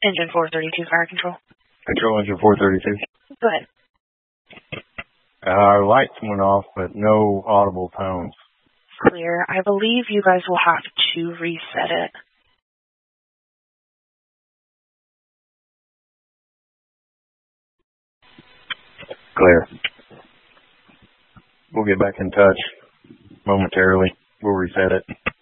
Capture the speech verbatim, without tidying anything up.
Engine four thirty-two, fire control. Control engine four thirty-two. Go ahead. Uh, our lights went off, but no audible tones. Clear. I believe you guys will have to reset it. Clear. We'll get back in touch momentarily. We'll reset it.